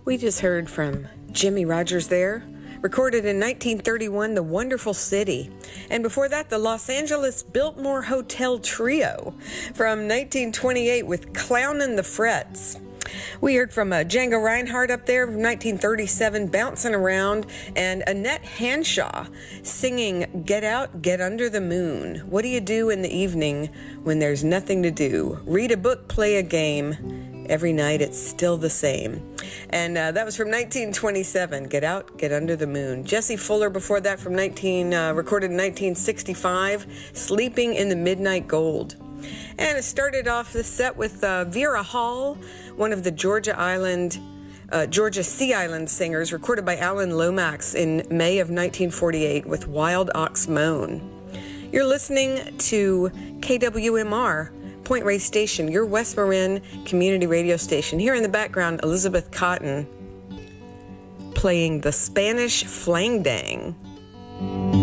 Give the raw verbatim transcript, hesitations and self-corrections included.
We just heard from Jimmie Rodgers there, recorded in nineteen thirty-one, The Wonderful City. And before that, the Los Angeles Biltmore Hotel Trio from nineteen twenty-eight with Clownin' the Frets. We heard from uh, Django Reinhardt up there from nineteen thirty-seven, Bouncing Around, and Annette Hanshaw singing Get Out, Get Under the Moon. What do you do in the evening when there's nothing to do? Read a book, play a game. Every night it's still the same. And uh, that was from nineteen twenty-seven, Get Out, Get Under the Moon. Jessie Fuller before that from nineteen uh, recorded in nineteen sixty-five, Sleeping in the Midnight Gold. And it started off the set with uh, Vera Hall, one of the Georgia Island, uh, Georgia Sea Island singers, recorded by Alan Lomax in May of nineteen forty-eight with Wild Ox Moan. You're listening to K W M R, Point Reyes Station, your West Marin community radio station. Here in the background, Elizabeth Cotten playing the Spanish Flang Dang.